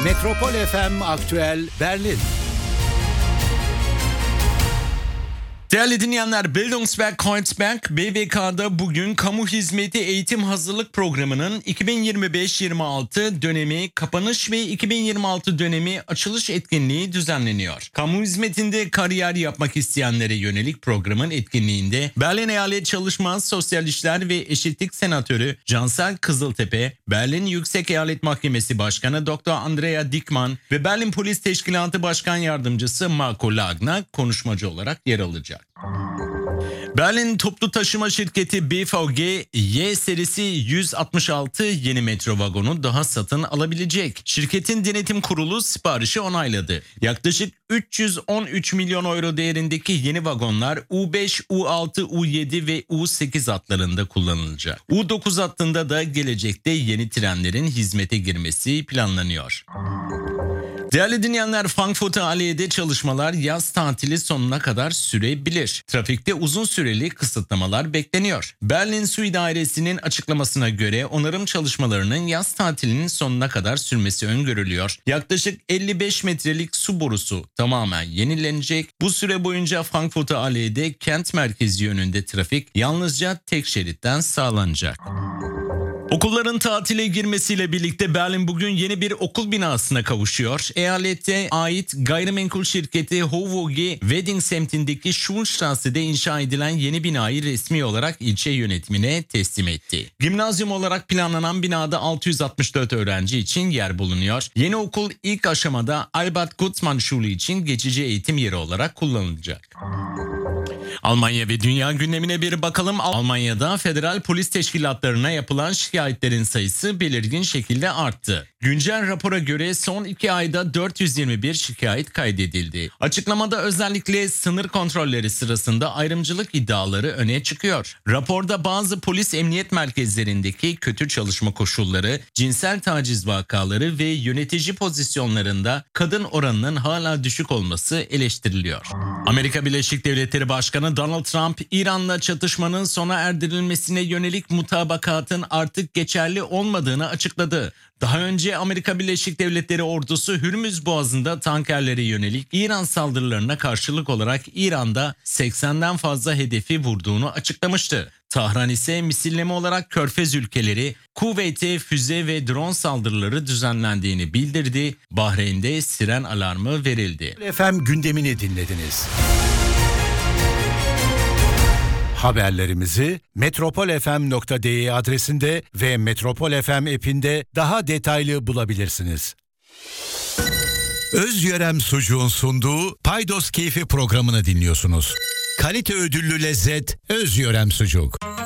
Metropol FM Aktüel Berlin. Değerli dinleyenler, Bildungswerk Kreuzberg BWK'da bugün Kamu Hizmeti Eğitim Hazırlık Programı'nın 2025-26 dönemi kapanış ve 2026 dönemi açılış etkinliği düzenleniyor. Kamu hizmetinde kariyer yapmak isteyenlere yönelik programın etkinliğinde Berlin Eyalet Çalışma, Sosyal İşler ve Eşitlik Senatörü Cansel Kızıltepe, Berlin Yüksek Eyalet Mahkemesi Başkanı Dr. Andrea Dickmann ve Berlin Polis Teşkilatı Başkan Yardımcısı Marco Lagner konuşmacı olarak yer alacak. Berlin toplu taşıma şirketi BVG Y serisi 166 yeni metro vagonu daha satın alabilecek. Şirketin denetim kurulu siparişi onayladı. Yaklaşık 313 milyon euro değerindeki yeni vagonlar U5, U6, U7 ve U8 hatlarında kullanılacak. U9 hattında da gelecekte yeni trenlerin hizmete girmesi planlanıyor. Değerli dinleyenler, Frankfurter Allei'de çalışmalar yaz tatili sonuna kadar sürebilir. Trafikte uzun süreli kısıtlamalar bekleniyor. Berlin Su İdaresi'nin açıklamasına göre onarım çalışmalarının yaz tatilinin sonuna kadar sürmesi öngörülüyor. Yaklaşık 55 metrelik su borusu tamamen yenilenecek. Bu süre boyunca Frankfurter Allei'de kent merkezi yönünde trafik yalnızca tek şeritten sağlanacak. Okulların tatile girmesiyle birlikte Berlin bugün yeni bir okul binasına kavuşuyor. Eyalete ait gayrimenkul şirketi HOVG Wedding semtindeki Schulstrasse'de inşa edilen yeni binayı resmi olarak ilçe yönetimine teslim etti. Gimnazyum olarak planlanan binada 664 öğrenci için yer bulunuyor. Yeni okul ilk aşamada Albert Gutmann Schule için geçici eğitim yeri olarak kullanılacak. Almanya ve dünya gündemine bir bakalım. Almanya'da federal polis teşkilatlarına yapılan şikayetlerin sayısı belirgin şekilde arttı. Güncel rapora göre son 2 ayda 421 şikayet kaydedildi. Açıklamada özellikle sınır kontrolleri sırasında ayrımcılık iddiaları öne çıkıyor. Raporda bazı polis emniyet merkezlerindeki kötü çalışma koşulları, cinsel taciz vakaları ve yönetici pozisyonlarında kadın oranının hala düşük olması eleştiriliyor. Amerika Birleşik Devletleri Başkanı Donald Trump, İran'la çatışmanın sona erdirilmesine yönelik mutabakatın artık geçerli olmadığını açıkladı. Daha önce Amerika Birleşik Devletleri ordusu Hürmüz Boğazı'nda tankerlere yönelik İran saldırılarına karşılık olarak İran'da 80'den fazla hedefi vurduğunu açıklamıştı. Tahran ise misilleme olarak Körfez ülkeleri Kuveyt'e füze ve drone saldırıları düzenlendiğini bildirdi. Bahreyn'de siren alarmı verildi. FM gündemini dinlediniz. Haberlerimizi metropolfm.de adresinde ve Metropol FM app'inde daha detaylı bulabilirsiniz. Özyörem Sucuğun sunduğu Paydos Keyfi programını dinliyorsunuz. Kalite ödüllü lezzet Özyörem Sucuk.